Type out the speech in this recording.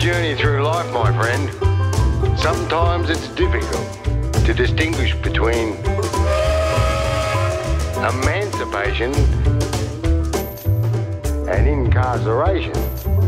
journey through life, my friend. Sometimes it's difficult to distinguish between emancipation and incarceration.